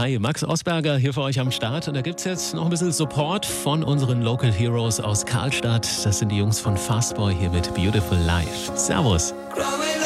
Hi, Max Osberger hier für euch am Start. Und da gibt's jetzt noch ein bisschen Support von unseren Local Heroes aus Karlstadt. Das sind die Jungs von Fastboy hier mit Beautiful Life. Servus.